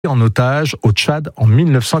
en otage au Tchad en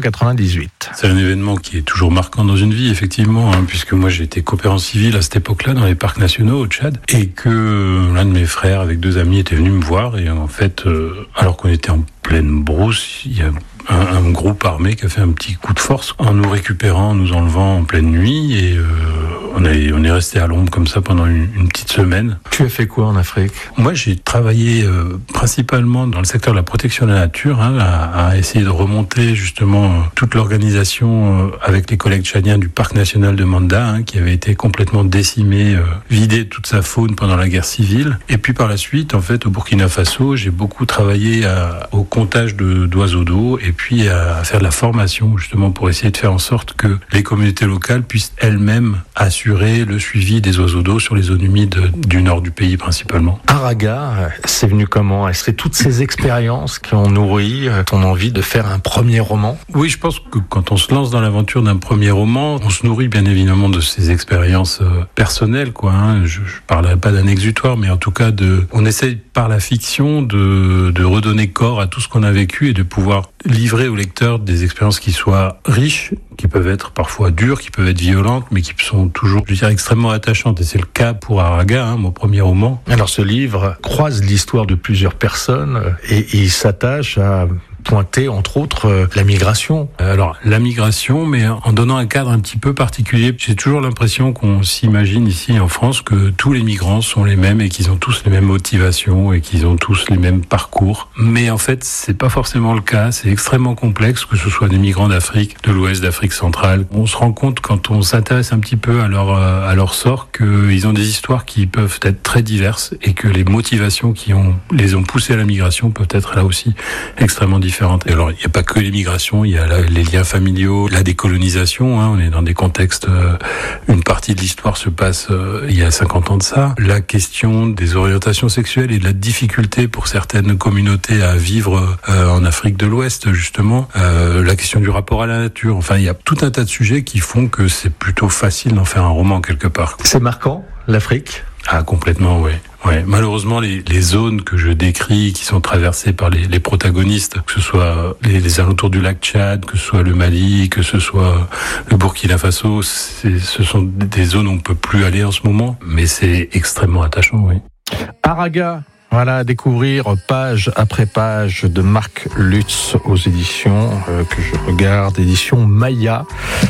1998. C'est un événement qui est toujours marquant dans une vie, effectivement, puisque moi j'ai été coopérant civil à cette époque-là dans les parcs nationaux au Tchad, et que l'un de mes frères avec 2 amis était venu me voir, et en fait, alors qu'on était en pleine brousse, il y a un groupe armé qui a fait un petit coup de force en nous récupérant, en nous enlevant en pleine nuit, et on est resté à l'ombre comme ça pendant une petite semaine. Tu as fait quoi en Afrique ? Moi, j'ai travaillé principalement dans le secteur de la protection de la nature, à essayer de remonter justement toute l'organisation avec les collègues tchadiens du parc national de Manda, qui avait été complètement décimé, vidé de toute sa faune pendant la guerre civile. Et puis par la suite, en fait, au Burkina Faso, j'ai beaucoup travaillé au comptage d'oiseaux d'eau et puis à faire de la formation justement pour essayer de faire en sorte que les communautés locales puissent elles-mêmes assurer le suivi des oiseaux d'eau sur les zones humides du nord du pays principalement. Araga, c'est venu comment ? Est-ce que toutes ces expériences qui ont nourri ton envie de faire un premier roman ? Oui, je pense que quand on se lance dans l'aventure d'un premier roman, on se nourrit bien évidemment de ces expériences personnelles, quoi. Je parlerai pas d'un exutoire, mais en tout cas on essaye par la fiction de redonner corps à tout ce qu'on a vécu et de pouvoir livrer au lecteur des expériences qui soient riches, qui peuvent être parfois dures, qui peuvent être violentes, mais qui sont toujours, je dirais, extrêmement attachantes. Et c'est le cas pour Araga, mon premier roman. Alors ce livre croise l'histoire de plusieurs personnes et il s'attache à pointer, entre autres, la migration. Alors, la migration, mais en donnant un cadre un petit peu particulier. J'ai toujours l'impression qu'on s'imagine ici en France que tous les migrants sont les mêmes et qu'ils ont tous les mêmes motivations et qu'ils ont tous les mêmes parcours. Mais en fait, c'est pas forcément le cas. C'est extrêmement complexe, que ce soit des migrants d'Afrique, de l'Ouest, d'Afrique centrale. On se rend compte, quand on s'intéresse un petit peu à leur sort, qu'ils ont des histoires qui peuvent être très diverses et que les motivations qui les ont poussés à la migration peuvent être là aussi extrêmement différentes. Et alors, il n'y a pas que les migrations, il y a les liens familiaux, la décolonisation, on est dans des contextes, une partie de l'histoire se passe il y a 50 ans de ça. La question des orientations sexuelles et de la difficulté pour certaines communautés à vivre en Afrique de l'Ouest, justement. La question du rapport à la nature. Enfin, il y a tout un tas de sujets qui font que c'est plutôt facile d'en faire un roman quelque part. C'est marquant, l'Afrique ? Ah, complètement, oui. Ouais, malheureusement, les zones que je décris, qui sont traversées par les protagonistes, que ce soit les alentours du lac Tchad, que ce soit le Mali, que ce soit le Burkina Faso, ce sont des zones où on ne peut plus aller en ce moment, mais c'est extrêmement attachant, oui. Araga, voilà, à découvrir page après page de Marc Lutz aux éditions que je regarde, éditions Maya.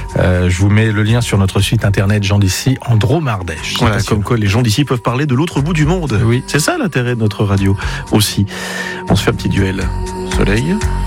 Je vous mets le lien sur notre site internet Gens d'ici en Drôme-Ardèche. Voilà, comme quoi les gens d'ici peuvent parler de l'autre bout du monde. Oui. C'est ça l'intérêt de notre radio aussi. On se fait un petit duel. Soleil.